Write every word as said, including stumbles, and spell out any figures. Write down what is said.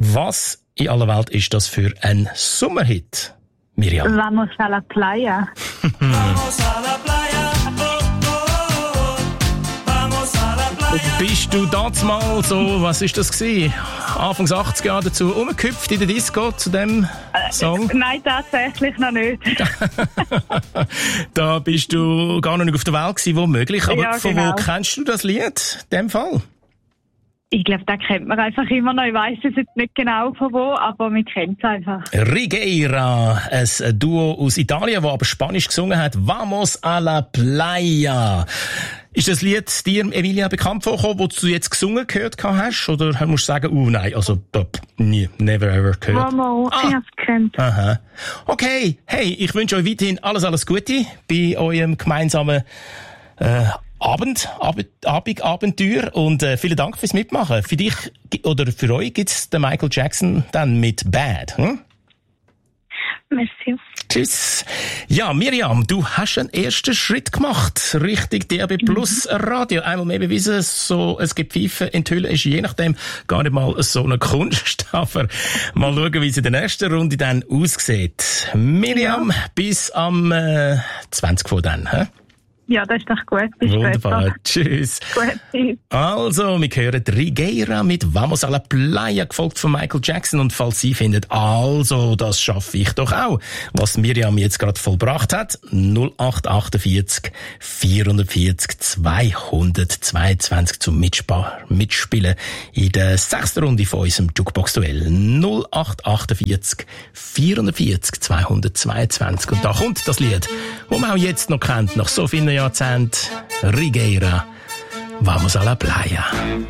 Was in aller Welt ist das für ein Sommerhit, Miriam? Vamos a la playa. Vamos a la playa. Oh, oh, oh. Vamos a la playa. Bist du damals mal so, was ist das gewesen? Anfangs achtziger Jahre dazu umgehüpft in der Disco zu dem Song? Äh, nein, tatsächlich noch nicht. Da bist du gar noch nicht auf der Welt gewesen, womöglich. Aber Ja, von genau. wo kennst du das Lied, in dem Fall? Ich glaube, den kennt man einfach immer noch. Ich weiss es jetzt nicht genau von wo, aber man kennt es einfach. Rigueira, ein Duo aus Italien, das aber Spanisch gesungen hat. Vamos a la playa. Ist das Lied dir, Emilia, bekannt vorgekommen, das du jetzt gesungen gehört hast? Oder musst du sagen, uh, nein, also, nie, never ever gehört? Mama, Ah. ich hab's gekannt. Aha. Okay, hey, ich wünsche euch weiterhin alles, alles Gute bei eurem gemeinsamen äh, Abend, Abend, Abend, Abenteuer und äh, vielen Dank fürs Mitmachen. Für dich oder für euch gibt's den Michael Jackson dann mit Bad. Hm? Merci. Tschüss. Ja, Miriam, du hast einen ersten Schritt gemacht Richtung D A B Plus Radio. Einmal mehr bewiesen, so ein Gepfeife enthüllen ist je nachdem gar nicht mal so eine Kunst. Aber mal schauen, wie es in der nächsten Runde dann aussieht. Miriam, ja. Bis am äh, zwanzig vor dann. Hä? Ja, das ist doch gut. Bis Wunderbar. später. Tschüss. Gut, tschüss. Also, wir hören Rigueira mit Vamos a la Playa, gefolgt von Michael Jackson. Und falls Sie finden, also, das schaffe ich doch auch, was Miriam jetzt gerade vollbracht hat, null acht achtundvierzig vierundvierzig zweihundertzweiundzwanzig zum Mitspar, Mitspielen in der sechsten Runde von unserem Jukebox-Duell. null acht achtundvierzig vierundvierzig zweihundertzweiundzwanzig. Und da kommt das Lied, das man auch jetzt noch kennt, nach so vielen Jahrzehnten. Rigueira, Vamos a la Playa.